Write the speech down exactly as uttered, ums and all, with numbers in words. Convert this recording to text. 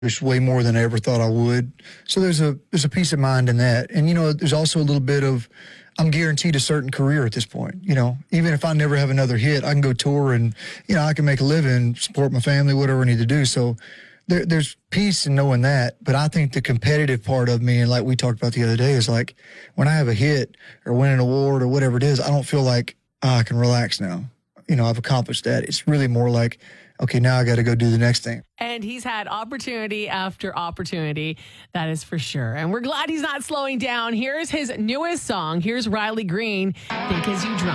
There's way more than I ever thought I would. So there's a there's a peace of mind in that. And, you know, there's also a little bit of, I'm guaranteed a certain career at this point. You know, even if I never have another hit, I can go tour and, you know, I can make a living, support my family, whatever I need to do. So there, there's peace in knowing that. But I think the competitive part of me, and like we talked about the other day, is like when I have a hit or win an award or whatever it is, I don't feel like, oh, I can relax now. You know, I've accomplished that. It's really more like, okay, now I got to go do the next thing. And he's had opportunity after opportunity, that is for sure. And we're glad he's not slowing down. Here's his newest song. Here's Riley Green, Think As You Drum.